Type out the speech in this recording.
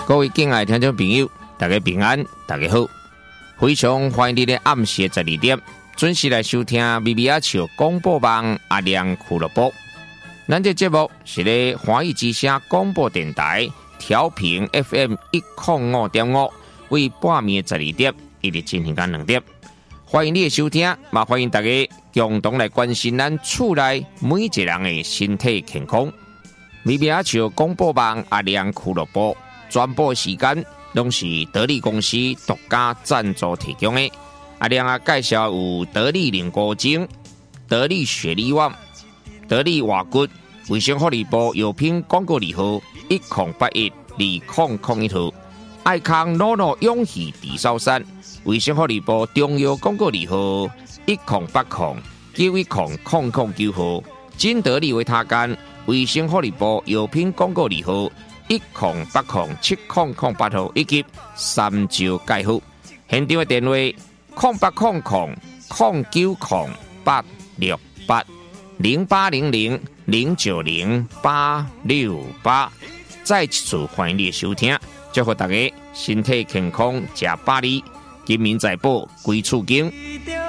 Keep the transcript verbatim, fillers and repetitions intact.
各位敬爱的听众朋友，大家平安，大家好，非常欢迎你在暗时十二点准时来收听咪咪阿笑广播网阿亮俱乐部。咱这节目是咧华语之声广播电台调频 F M 一零五点五，为半暝十二点一直进行到两点。欢迎你的收听，也欢迎大家共同来关心咱厝内每一个人的身体健康。咪咪阿笑广播网阿亮俱乐部。转播时间拢是得力公司独家赞助提供的。阿亮啊，介绍有得力凝固精、得力雪力旺、得力瓦骨、卫生福利部药品广告字号一零八一二零零一号，爱康诺诺永续地烧山，卫生福利部中药广告字号一零八零九一零零零九号，金得力维他干，卫生福利部药品广告字号。一零八零七零零八号以及三招介护，现场的电话零八零零零九零八六八零八零零零九零八六八。再一次欢迎你的收听，祝福大家身体健康，吃百里，金民财宝归厝经。